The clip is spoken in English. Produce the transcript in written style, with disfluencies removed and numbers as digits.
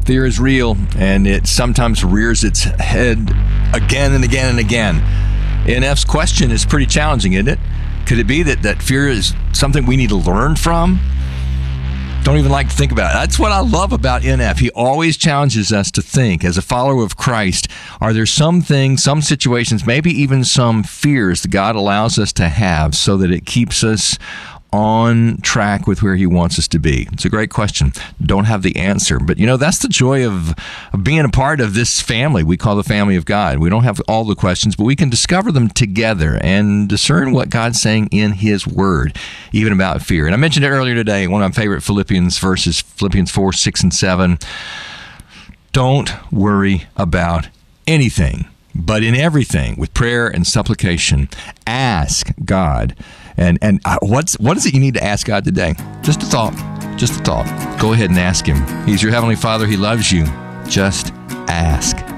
Fear is real, and it sometimes rears its head again and again and again. NF's question is pretty challenging, isn't it? Could it be that fear is something we need to learn from? Don't even like to think about it. That's what I love about NF. He always challenges us to think, as a follower of Christ, are there some things, some situations, maybe even some fears that God allows us to have so that it keeps us on track with where he wants us to be? It's a great question. Don't have the answer. But, that's the joy of being a part of this family we call the family of God. We don't have all the questions, but we can discover them together and discern what God's saying in his word, even about fear. And I mentioned it earlier today, one of my favorite Philippians verses, Philippians 4, 6, and 7. Don't worry about anything, but in everything, with prayer and supplication, ask God. And what is it you need to ask God today? Just a thought. Go ahead and ask him. He's your Heavenly Father. He loves you. Just ask.